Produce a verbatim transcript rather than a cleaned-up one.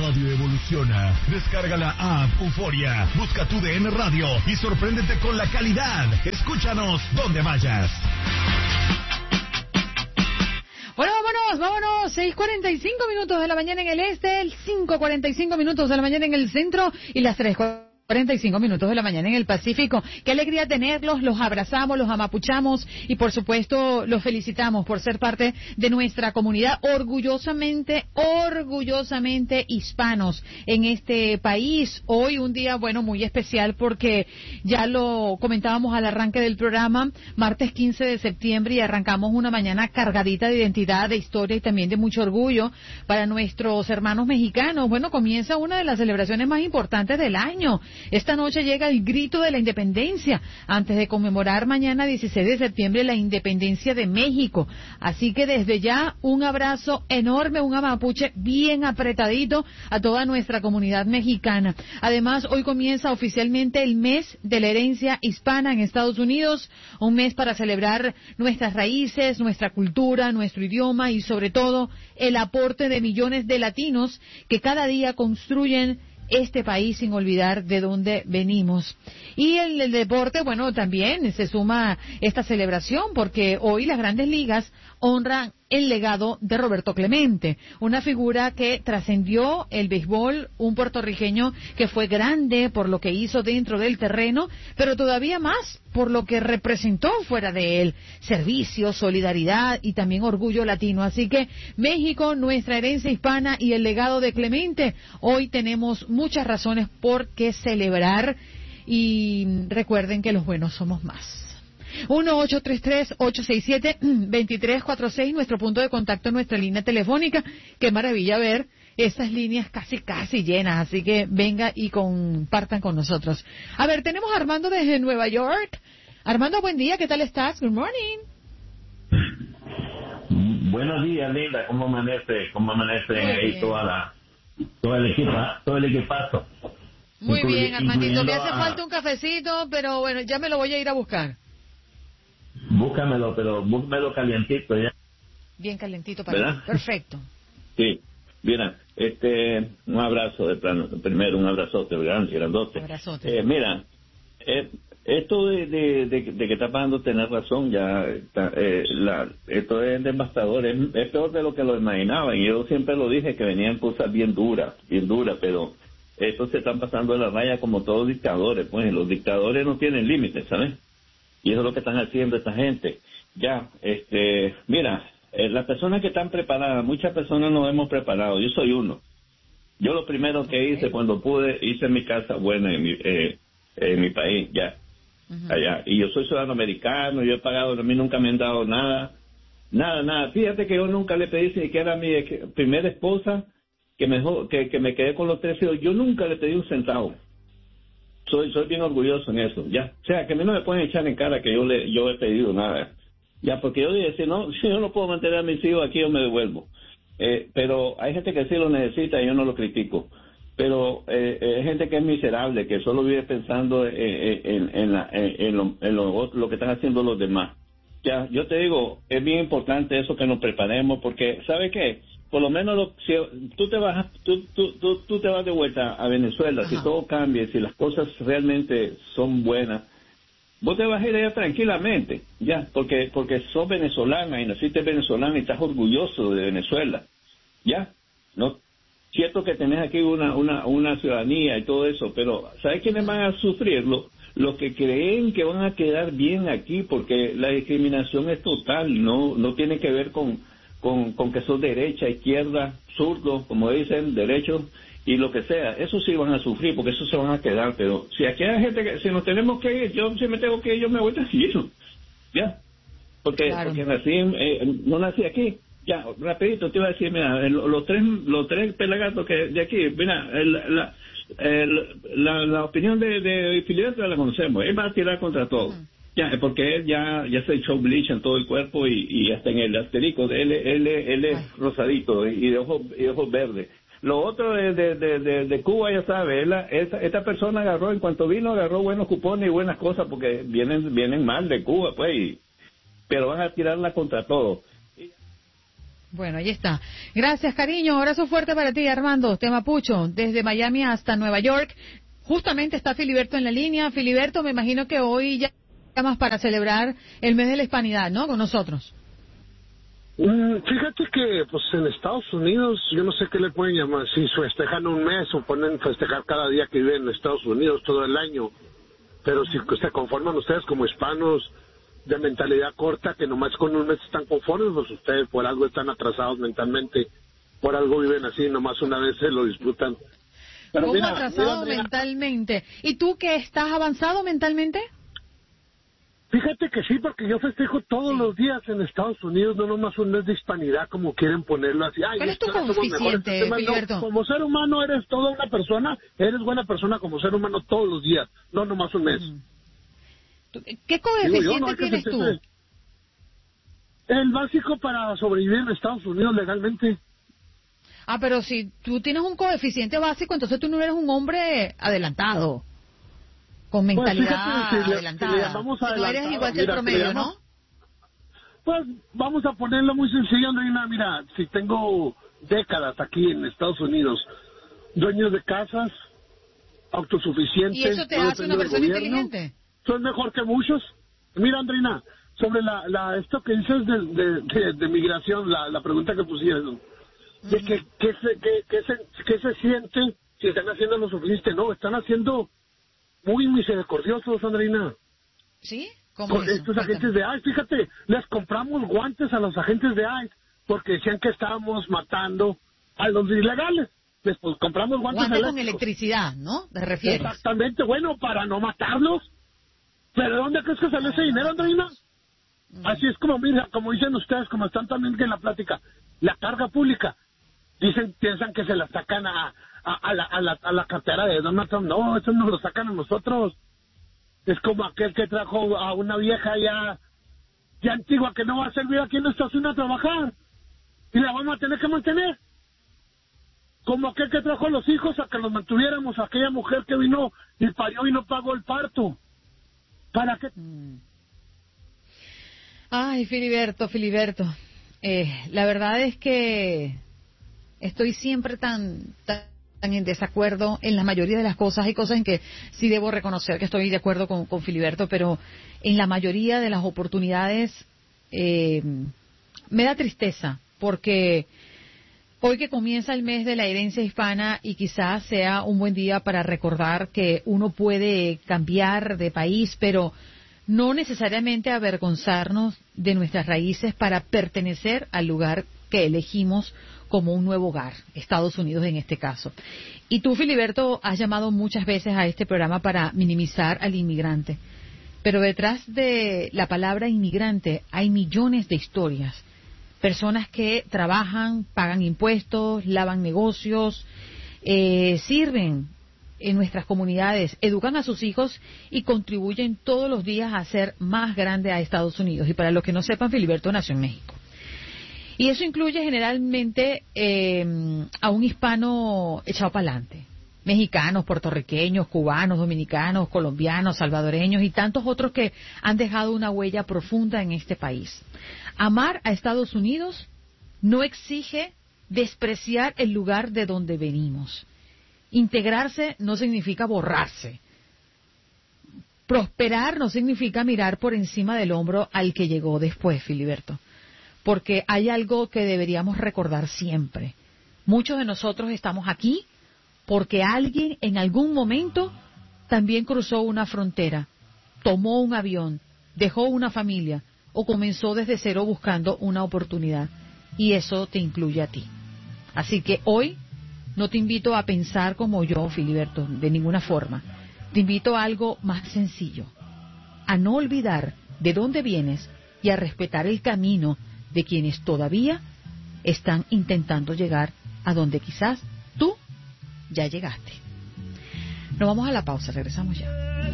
radio evoluciona. Descarga la app Euforia, busca tu D N Radio y sorpréndete con la calidad. Escúchanos donde vayas. Bueno, vámonos, vámonos. seis cuarenta y cinco minutos de la mañana en el este, el cinco cuarenta y cinco minutos de la mañana en el centro y las tres cuarenta y cinco minutos de la mañana en el Pacífico. Qué alegría tenerlos, los abrazamos, los amapuchamos y por supuesto los felicitamos por ser parte de nuestra comunidad orgullosamente, orgullosamente hispanos en este país. Hoy un día, bueno, muy especial porque ya lo comentábamos al arranque del programa, martes quince de septiembre, y arrancamos una mañana cargadita de identidad, de historia y también de mucho orgullo para nuestros hermanos mexicanos. Bueno, comienza una de las celebraciones más importantes del año. Esta noche llega el grito de la independencia, antes de conmemorar mañana dieciséis de septiembre la independencia de México. Así que desde ya un abrazo enorme, un amapuche bien apretadito a toda nuestra comunidad mexicana. Además, hoy comienza oficialmente el mes de la herencia hispana en Estados Unidos, un mes para celebrar nuestras raíces, nuestra cultura, nuestro idioma y sobre todo el aporte de millones de latinos que cada día construyen este país sin olvidar de dónde venimos. Y el, el deporte, bueno, también se suma esta celebración porque hoy las Grandes Ligas honran el legado de Roberto Clemente, una figura que trascendió el béisbol, un puertorriqueño que fue grande por lo que hizo dentro del terreno, pero todavía más por lo que representó fuera de él, servicio, solidaridad y también orgullo latino. Así que México, nuestra herencia hispana y el legado de Clemente, hoy tenemos muchas razones por qué celebrar y recuerden que los buenos somos más. uno ocho tres tres, ocho seis siete, dos tres cuatro seis, nuestro punto de contacto, nuestra línea telefónica. Qué maravilla ver estas líneas casi, casi llenas, así que venga y compartan con nosotros. A ver, tenemos a Armando desde Nueva York. Armando, buen día, ¿qué tal estás? Good morning. Buenos días, Linda, ¿cómo amanece? ¿Cómo amanece ahí toda la, todo el equipo, todo el equipazo? Muy Incluye, bien, Armandito, me hace a... falta un cafecito, pero bueno, ya me lo voy a ir a buscar. Búscamelo, pero búscamelo calientito ya. Bien calentito para mí. Perfecto. Sí, mira, este, un abrazo de plano, primero un abrazote grande, grandote. Abrazote. Eh, mira, eh, esto de, de, de, de que está pasando, tener razón, ya, está, eh, la, esto es devastador, es, es peor de lo que lo imaginaba, y yo siempre lo dije, que venían cosas bien duras, bien duras, pero estos se están pasando de la raya como todos dictadores, pues los dictadores no tienen límites, ¿sabes? Y eso es lo que están haciendo esta gente. Ya, este, mira, eh, las personas que están preparadas, muchas personas nos hemos preparado, yo soy uno. Yo lo primero que hice cuando pude, hice mi casa buena en mi, eh, en mi país, ya, uh-huh. allá. Y yo soy ciudadano americano, yo he pagado, a mí nunca me han dado nada, nada, nada. Fíjate que yo nunca le pedí, ni que era mi primera esposa, que me, que, que me quedé con los tres hijos, yo nunca le pedí un centavo. Soy soy bien orgulloso en eso, ya. O sea, que a mí no me pueden echar en cara que yo le yo he pedido nada. Ya, porque yo dije, si no, si yo no puedo mantener a mis hijos aquí, yo me devuelvo. Eh, pero hay gente que sí lo necesita y yo no lo critico. Pero eh, eh, hay gente que es miserable, que solo vive pensando en, en, en, la, en, en, lo, en lo, lo que están haciendo los demás. Ya, yo te digo, es bien importante eso, que nos preparemos, porque, ¿sabe qué? Por lo menos lo, si tú te vas tú, tú, tú, tú te vas de vuelta a Venezuela, ajá, si todo cambia, si las cosas realmente son buenas, vos te vas a ir allá tranquilamente, ya, porque porque sos venezolana y naciste venezolana y estás orgulloso de Venezuela, ya, no, cierto que tenés aquí una una una ciudadanía y todo eso, pero ¿sabes quiénes van a sufrirlo? Los que creen que van a quedar bien aquí, porque la discriminación es total, no no tiene que ver con Con, con que sos derecha, izquierda, zurdo, como dicen, derecho y lo que sea. Eso sí van a sufrir, porque eso se van a quedar. Pero si aquí hay gente que, si nos tenemos que ir, yo si me tengo que ir, yo me voy tranquilo. Ya. Porque, claro, porque nací, eh, no nací aquí. Ya, rapidito te iba a decir, mira, los tres, los tres pelagatos que de aquí, mira, el, la, el, la, la opinión de, de Filiberto la conocemos. Él va a tirar contra todo. Uh-huh. Ya, porque él ya ya se echó bleach en todo el cuerpo y, y hasta en el asterisco, él, él, él, él es rosadito y de ojos, y de ojos verdes. Lo otro de, de, de, de, de Cuba, ya sabe, él, esta, esta persona agarró, en cuanto vino, agarró buenos cupones y buenas cosas, porque vienen vienen mal de Cuba, pues, y, pero van a tirarla contra todo. Bueno, ahí está. Gracias, cariño. Abrazo fuerte para ti, Armando, de Mapucho, desde Miami hasta Nueva York. Justamente está Filiberto en la línea. Filiberto, me imagino que hoy ya llamas para celebrar el mes de la hispanidad, ¿no? Con nosotros. Mm, fíjate que, pues, en Estados Unidos, yo no sé qué le pueden llamar, si festejan un mes o ponen festejar cada día que viven en Estados Unidos todo el año, pero si se conforman ustedes como hispanos de mentalidad corta, que nomás con un mes están conformes, pues ustedes por algo están atrasados mentalmente, por algo viven así, nomás una vez se lo disfrutan. Pero ¿cómo atrasado mira, mentalmente? ¿Y tú que estás avanzado mentalmente? Fíjate que sí, porque yo festejo todos sí. los días en Estados Unidos, no nomás un mes de hispanidad como quieren ponerlo así. Ay, ¿cuál es tu coeficiente, Filiberto? No, como ser humano eres toda una persona, eres buena persona como ser humano todos los días, no nomás un mes. Uh-huh. ¿Qué coeficiente yo, no, tienes tú? El, el básico para sobrevivir en Estados Unidos legalmente. Ah, pero si tú tienes un coeficiente básico, entonces tú no eres un hombre adelantado. Con mentalidad pues fíjate, si adelantada. Le, si le llamamos si no eres igual que el promedio, ¿no? Pues vamos a ponerlo muy sencillo, Andreina. Mira, si tengo décadas aquí en Estados Unidos, dueños de casas, autosuficientes. ¿Y eso te no hace una persona gobierno, inteligente? Son mejor que muchos. Mira, Andreina, sobre la, la esto que dices de, de, de, de migración, la, la pregunta que pusieron, de que, que, se, que, que, se, que se siente si están haciendo lo suficiente. No, están haciendo muy misericordiosos, Andreina. ¿Sí? ¿Cómo Con estos Cuéntame. agentes de I C E, fíjate, les compramos guantes a los agentes de I C E porque decían que estábamos matando a los ilegales. Les pues, compramos guantes Guantes con electricidad, ¿no? ¿Te refieres? Exactamente, bueno, para no matarlos. ¿Pero de dónde crees que sale ese dinero, Andreina? Mm. Así es como, mira, como dicen ustedes, como están también en la plática, la carga pública. Dicen, piensan que se la sacan a, a, a, la, a, la, a la cartera de Donald Trump. No, eso nos lo sacan a nosotros. Es como aquel que trajo a una vieja ya, ya antigua que no va a servir aquí en esta estación a trabajar. Y la vamos a tener que mantener. Como aquel que trajo a los hijos a que los mantuviéramos, a aquella mujer que vino y parió y no pagó el parto. ¿Para qué? Ay, Filiberto, Filiberto. Eh, la verdad es que estoy siempre tan, tan en desacuerdo en la mayoría de las cosas. Hay cosas en que sí debo reconocer que estoy de acuerdo con, con Filiberto, pero en la mayoría de las oportunidades eh, me da tristeza, porque hoy que comienza el mes de la herencia hispana y quizás sea un buen día para recordar que uno puede cambiar de país, pero no necesariamente avergonzarnos de nuestras raíces para pertenecer al lugar que elegimos como un nuevo hogar, Estados Unidos en este caso. Y tú, Filiberto, has llamado muchas veces a este programa para minimizar al inmigrante, pero detrás de la palabra inmigrante hay millones de historias, personas que trabajan, pagan impuestos, lavan negocios, eh, sirven en nuestras comunidades, educan a sus hijos y contribuyen todos los días a hacer más grande a Estados Unidos. Y para los que no sepan, Filiberto nació en México. Y eso incluye generalmente eh, a un hispano echado para adelante. Mexicanos, puertorriqueños, cubanos, dominicanos, colombianos, salvadoreños y tantos otros que han dejado una huella profunda en este país. Amar a Estados Unidos no exige despreciar el lugar de donde venimos. Integrarse no significa borrarse. Prosperar no significa mirar por encima del hombro al que llegó después, Filiberto. Porque hay algo que deberíamos recordar siempre. Muchos de nosotros estamos aquí porque alguien en algún momento también cruzó una frontera, tomó un avión, dejó una familia o comenzó desde cero buscando una oportunidad. Y eso te incluye a ti. Así que hoy no te invito a pensar como yo, Filiberto, de ninguna forma. Te invito a algo más sencillo, a no olvidar de dónde vienes y a respetar el camino de quienes todavía están intentando llegar a donde quizás tú ya llegaste. Nos vamos a la pausa, regresamos ya.